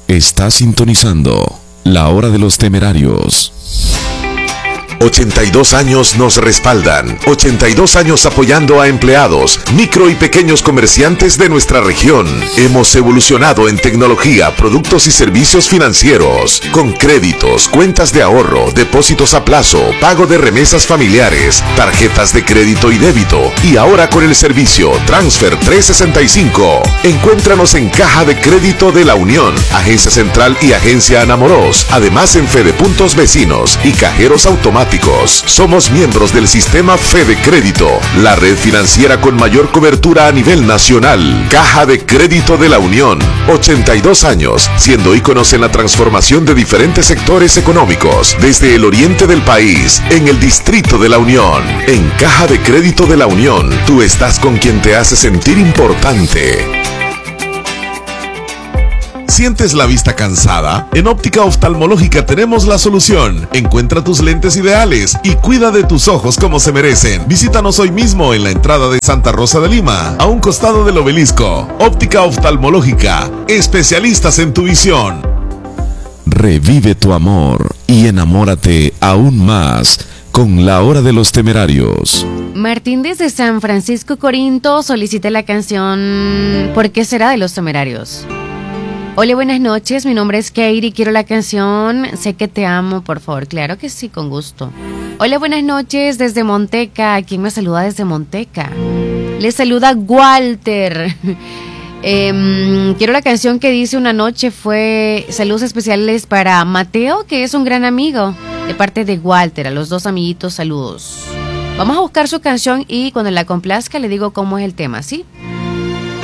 Está sintonizando La Hora de los Temerarios. 82 años nos respaldan. 82 años apoyando a empleados, micro y pequeños comerciantes de nuestra región. Hemos evolucionado en tecnología, productos y servicios financieros, con créditos, cuentas de ahorro, depósitos a plazo, pago de remesas familiares, tarjetas de crédito y débito, y ahora con el servicio Transfer 365. Encuéntranos en Caja de Crédito de la Unión, Agencia Central y Agencia Anamorós, además en Fede Puntos Vecinos y cajeros automáticos. Somos miembros del sistema Fede Crédito, la red financiera con mayor cobertura a nivel nacional. Caja de Crédito de la Unión, 82 años, siendo íconos en la transformación de diferentes sectores económicos, desde el oriente del país, en el Distrito de la Unión. En Caja de Crédito de la Unión, tú estás con quien te hace sentir importante. ¿Sientes la vista cansada? En Óptica Oftalmológica tenemos la solución. Encuentra tus lentes ideales y cuida de tus ojos como se merecen. Visítanos hoy mismo en la entrada de Santa Rosa de Lima, a un costado del obelisco. Óptica Oftalmológica, especialistas en tu visión. Revive tu amor y enamórate aún más con La Hora de los Temerarios. Martín desde San Francisco Corinto solicita la canción ¿Por qué será de los Temerarios? Hola, buenas noches, mi nombre es Katie, quiero la canción Sé que te amo, por favor. Claro que sí, con gusto. Hola, buenas noches desde Monteca. ¿Quién me saluda desde Monteca? Le saluda Walter. Quiero la canción que dice Una noche fue. Saludos especiales para Mateo, que es un gran amigo, de parte de Walter. A los dos amiguitos, saludos. Vamos a buscar su canción y cuando la complazca le digo cómo es el tema, ¿sí?